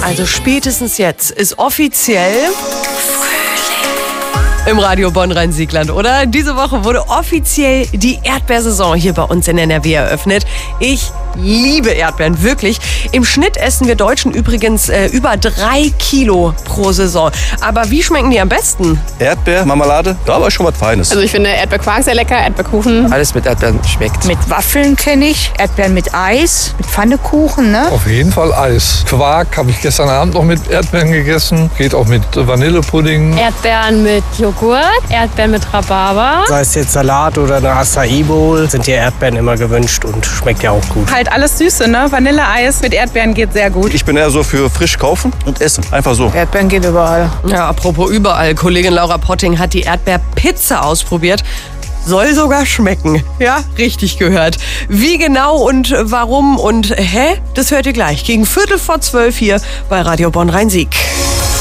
Also spätestens jetzt ist offiziell im Radio Bonn-Rhein-Siegland, oder? Diese Woche wurde offiziell die Erdbeersaison hier bei uns in NRW eröffnet. Ich liebe Erdbeeren, wirklich. Im Schnitt essen wir Deutschen übrigens über 3 Kilo pro Saison. Aber wie schmecken die am besten? Erdbeer, Marmelade, da war schon was Feines. Also ich finde Erdbeerquark sehr lecker, Erdbeerkuchen. Alles mit Erdbeeren schmeckt. Mit Waffeln kenne ich, Erdbeeren mit Eis, mit Pfannekuchen, ne? Auf jeden Fall Eis. Quark habe ich gestern Abend noch mit Erdbeeren gegessen. Geht auch mit Vanillepudding. Erdbeeren mit Joghurt, Erdbeeren mit Rhabarber. Sei es jetzt Salat oder eine Acai Bowl, sind die Erdbeeren immer gewünscht und schmeckt ja auch gut. Halt alles Süße, ne? Vanilleeis mit Erdbeeren geht sehr gut. Ich bin eher so für frisch kaufen und essen. Einfach so. Erdbeeren geht überall. Ja, apropos überall. Kollegin Laura Potting hat die Erdbeerpizza ausprobiert. Soll sogar schmecken. Ja, richtig gehört. Wie genau und warum und das hört ihr gleich. Gegen 11:45 hier bei Radio Bonn-Rhein-Sieg.